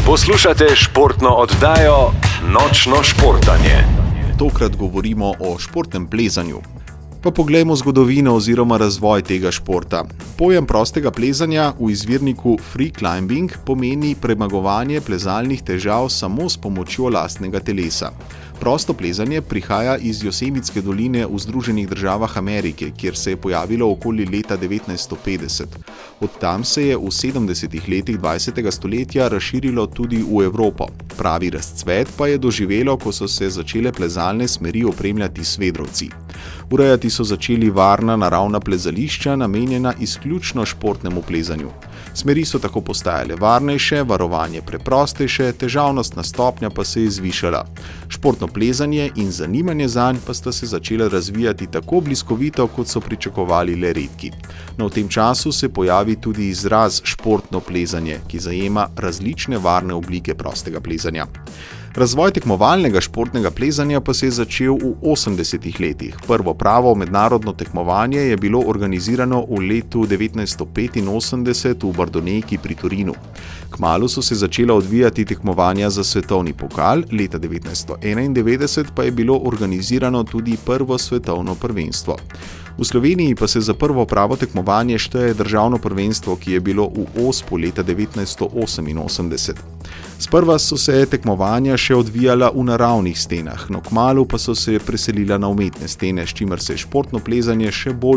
Poslušate športno oddajo Nočno športanje. Tokrat govorimo o športnem plezanju. Pa poglejmo zgodovino oziroma razvoj tega športa. Pojem prostega plezanja v izvirniku free climbing pomeni premagovanje plezalnih težav samo s pomočjo lastnega telesa. Prosto plezanje prihaja iz Josemitske doline v Združenih državah Amerike, kjer se je pojavilo okoli leta 1950. Od tam se je v 70. letih 20. stoletja razširilo tudi v Evropo. Pravi razcvet pa je doživelo, ko so se začele plezalne smeri opremljati s vedrovci. Urejati so začeli varna naravna plezališča, namenjena izključno športnemu plezanju. Smeri so tako postajale varnejše, varovanje preprostejše, težavnostna stopnja pa se je zvišala. Športno plezanje in zanimanje zanj pa sta se začela razvijati tako bliskovito, kot so pričakovali le redki. No, v tem času se pojavi tudi izraz športno plezanje, ki zajema različne varne oblike prostega plezanja. Razvoj tekmovalnega športnega plezanja pa se je začel v 80. letih. Prvo pravo mednarodno tekmovanje je bilo organizirano v letu 1985 v Bardonecchi pri Torinu. Kmalu so se začela odvijati tekmovanja za svetovni pokal, leta 1991 pa je bilo organizirano tudi prvo svetovno prvenstvo. V Sloveniji pa se za prvo pravo tekmovanje šteje državno prvenstvo, ki je bilo v Ospu leta 1988. Sprva so se tekmovanja še odvijala v naravnih stenah, no kmalu pa so se preselila na umetne stene, s čimer se je športno plezanje še bolj